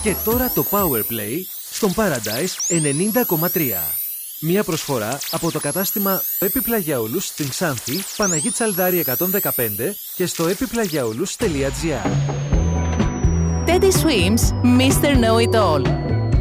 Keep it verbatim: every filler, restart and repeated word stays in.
Και τώρα το Powerplay στον Paradise ενενήντα κόμμα τρία. Μια προσφορά από το κατάστημα Επιπλαγιαούλους στην Ξάνθη, Παναγή Τσαλδάρη εκατόν δεκαπέντε και στο επιπλαγιαούλους τελεία τζι άρ. Teddy Swims, μίστερ Know It All.